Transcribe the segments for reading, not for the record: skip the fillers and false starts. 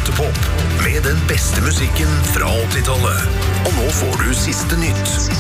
Gåtepop med den beste musikken fra 80-tallet. Og nå får du siste nytt.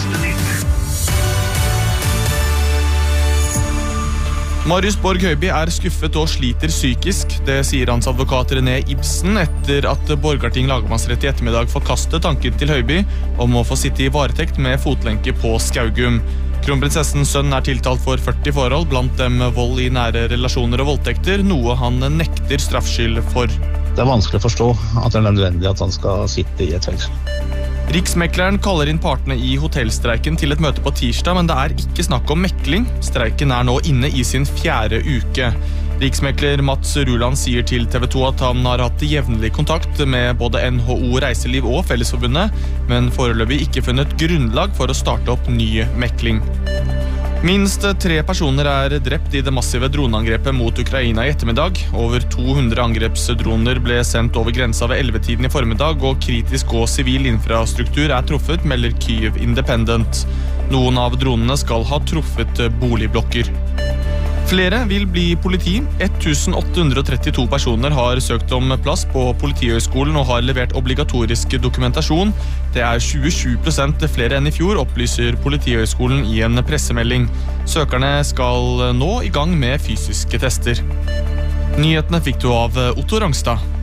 Marius Borg Høiby skuffet og sliter psykisk. Det sier hans advokat René Ibsen etter at Borgarting lagmannsrett i ettermiddag forkastet tanken til Høiby om å få sitte i varetekt med fotlenke på Skaugum. Kronprinsessens sønn tiltalt for 40 forhold, blant dem vold i nære relasjoner og voldtekter, noe han nekter straffskyld for. Det vanskelig å forstå at det nødvendig at han skal sitte i et fengsel. Riksmekleren kaller inn partene i hotellstreiken til et møte på tirsdag, men det ikke snakk om mekling. Streiken nå inne i sin 4. uke. Riksmekler Mats Ruland sier til TV 2 at han har hatt jevnlig kontakt med både NHO Reiseliv og Fellesforbundet, men foreløpig ikke funnet grunnlag for å starte opp ny mekling. Minst 3 personer drept i det massive droneangrepet mot Ukraina i ettermiddag. Over 200 angrepsdroner ble sendt over grensa ved 11-tiden i formiddag, og kritisk og sivil infrastruktur truffet, melder Kyiv Independent. Noen av dronene skal ha truffet boligblokker. Flere vil bli politi. 1832 personer har søkt om plass på Politihøgskolen og har levert obligatorisk dokumentasjon. Det 27% flere enn i fjor, opplyser Politihøgskolen i en pressemelding. Søkerne skal nå i gang med fysiske tester. Nyhetene fikk du av Otto Rangstad.